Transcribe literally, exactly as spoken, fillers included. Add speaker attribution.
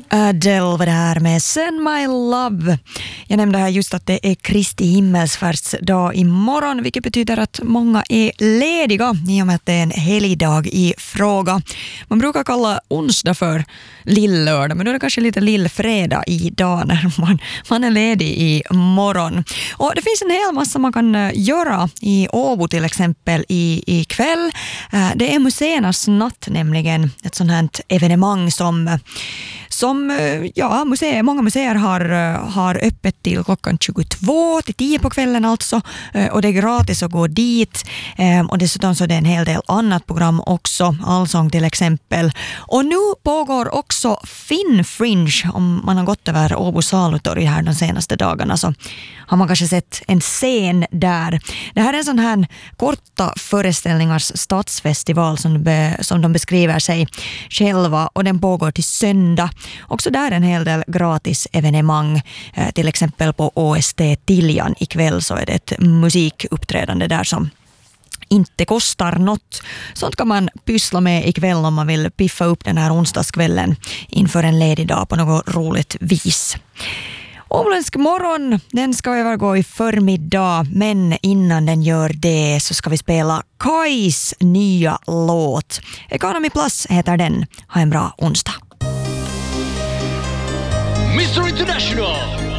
Speaker 1: Adele var det här med Send My Love. Jag nämnde här just att det är Kristi himmelsfärdsdag imorgon, vilket betyder att många är lediga i och med att det är en helgdag i fråga. Man brukar kalla onsdag för lillördag, men då är det kanske lite lillfredag idag när man, man är ledig i morgon. Och det finns en hel massa man kan göra i Åbo till exempel i, i kväll. Det är museernas natt, nämligen ett sånt här evenemang som Som, ja, museer, många museer har, har öppet till klockan tjugotvå till tio på kvällen alltså, och det är gratis att gå dit, och dessutom så är det en hel del annat program också, allsång till exempel. Och nu pågår också Finn Fringe. Om man har gått över Åbo salutorg här de senaste dagarna så har man kanske sett en scen där. Det här är en sån här korta föreställningars stadsfestival som, be, som de beskriver sig själva, och den pågår till söndag. Också där en hel del gratis evenemang, eh, till exempel på O S T Tiljan ikväll så är det ett musikuppträdande där som inte kostar något. Sånt kan man pyssla med ikväll om man vill piffa upp den här onsdagskvällen inför en ledig dag på något roligt vis. Åländsk morgon, den ska övergå i förmiddag, men innan den gör det så ska vi spela Kais nya låt. Economy Plus heter den. Ha en bra onsdag.
Speaker 2: mister International